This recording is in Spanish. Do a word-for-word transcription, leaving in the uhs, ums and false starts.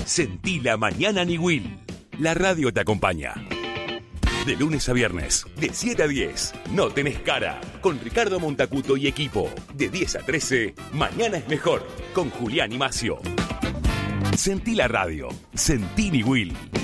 Sentí la mañana Niwil. La radio te acompaña. De lunes a viernes, de siete a diez, No Tenés Cara, con Ricardo Montacuto y equipo. De diez a trece, Mañana es Mejor, con Julián y Macio. Sentí la radio. Sentí Niwil.